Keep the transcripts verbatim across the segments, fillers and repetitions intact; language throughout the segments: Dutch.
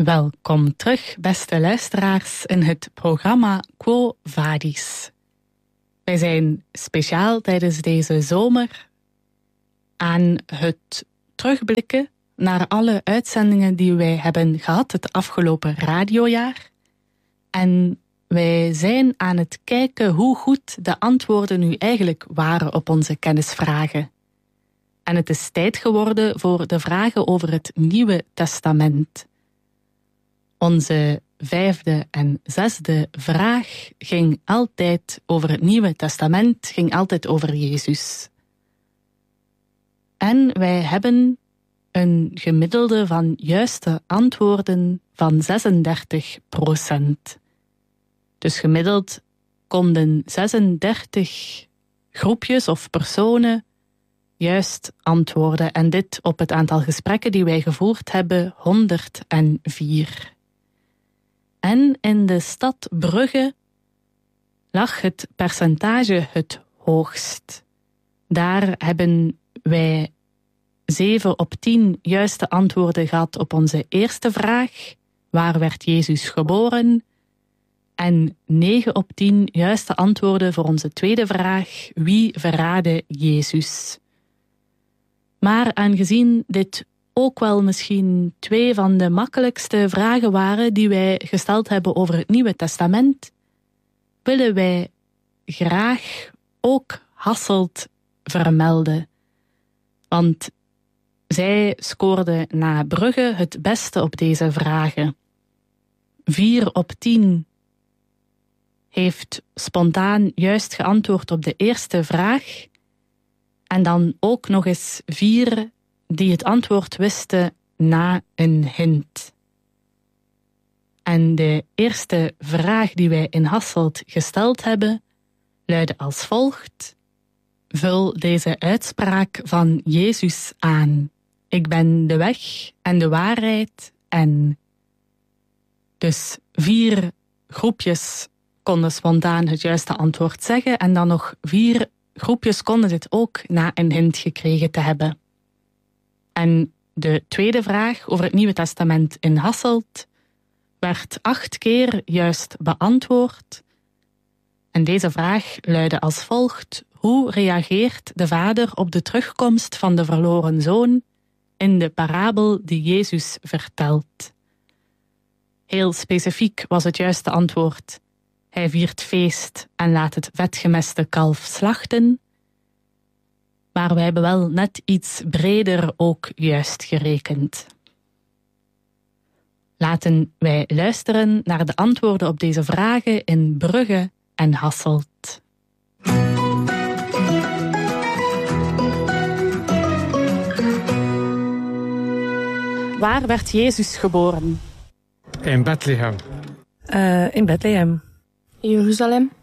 Welkom terug, beste luisteraars, in het programma Quo Vadis. Wij zijn speciaal tijdens deze zomer aan het terugblikken naar alle uitzendingen die wij hebben gehad het afgelopen radiojaar. En wij zijn aan het kijken hoe goed de antwoorden nu eigenlijk waren op onze kennisvragen. En het is tijd geworden voor de vragen over het Nieuwe Testament. Onze vijfde en zesde vraag ging altijd over het Nieuwe Testament, ging altijd over Jezus. En wij hebben een gemiddelde van juiste antwoorden van zesendertig procent. Dus gemiddeld konden zesendertig groepjes of personen juist antwoorden. En dit op het aantal gesprekken die wij gevoerd hebben, honderdvier. En in de stad Brugge lag het percentage het hoogst. Daar hebben wij zeven op tien juiste antwoorden gehad op onze eerste vraag. Waar werd Jezus geboren? En negen op tien juiste antwoorden voor onze tweede vraag. Wie verraadde Jezus? Maar aangezien dit ook wel misschien twee van de makkelijkste vragen waren die wij gesteld hebben over het Nieuwe Testament, willen wij graag ook Hasselt vermelden. Want zij scoorde na Brugge het beste op deze vragen. Vier op tien heeft spontaan juist geantwoord op de eerste vraag. En dan ook nog eens vier die het antwoord wisten na een hint. En de eerste vraag die wij in Hasselt gesteld hebben, luidde als volgt. Vul deze uitspraak van Jezus aan. Ik ben de weg en de waarheid en... Dus vier groepjes konden spontaan het juiste antwoord zeggen en dan nog vier groepjes konden dit ook na een hint gekregen te hebben. En de tweede vraag over het Nieuwe Testament in Hasselt werd acht keer juist beantwoord. En deze vraag luidde als volgt. Hoe reageert de vader op de terugkomst van de verloren zoon in de parabel die Jezus vertelt? Heel specifiek was het juiste antwoord. Hij viert feest en laat het vetgemeste kalf slachten. Maar wij hebben wel net iets breder ook juist gerekend. Laten wij luisteren naar de antwoorden op deze vragen in Brugge en Hasselt. Waar werd Jezus geboren? In Bethlehem. Uh, in Bethlehem. In Jeruzalem.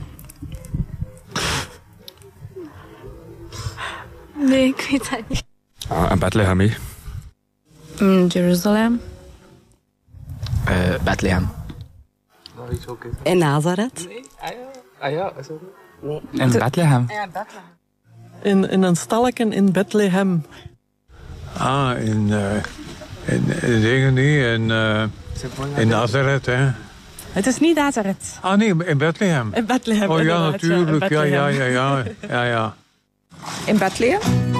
Nee, ik weet het niet. Ah, in Bethlehem, hè? In Jeruzalem. Uh, Bethlehem. In Nazareth. Nee, ah ja, ah ja, sorry. Nee. In Bethlehem. Ja, Bethlehem. In, in een stalken in Bethlehem. Ah, in, uh, in, in dingen niet, in, uh, in Nazareth, hè. Het is niet Nazareth. Ah nee, in Bethlehem. In Bethlehem. Oh ja, inderdaad, natuurlijk, ja, ja, ja, Bethlehem. ja, ja, ja, ja. In Bethlehem?